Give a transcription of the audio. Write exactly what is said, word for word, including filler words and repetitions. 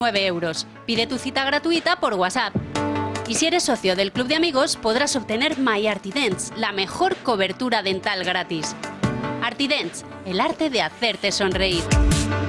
nueve euros. Pide tu cita gratuita por WhatsApp. Y si eres socio del Club de Amigos, podrás obtener My Artidents, la mejor cobertura dental gratis. Artidents, el arte de hacerte sonreír.